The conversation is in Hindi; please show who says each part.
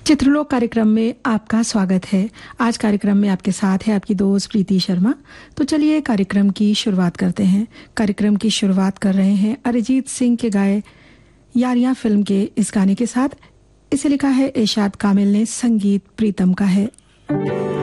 Speaker 1: चित्रलोक कार्यक्रम में आपका स्वागत है। आज कार्यक्रम में आपके साथ है आपकी दोस्त प्रीति शर्मा। तो चलिए कार्यक्रम की शुरुआत करते हैं। कार्यक्रम की शुरुआत कर रहे हैं अरिजीत सिंह के गाए यारियां फिल्म के इस गाने के साथ। इसे लिखा है इरशाद कामिल ने, संगीत प्रीतम का है।